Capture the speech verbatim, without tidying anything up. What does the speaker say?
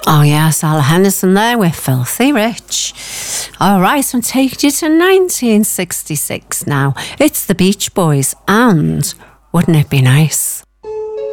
Oh yes, Al Henderson there with Filthy Rich. All right, I'm taking you to nineteen sixty-six now. It's the Beach Boys and Wouldn't It Be Nice?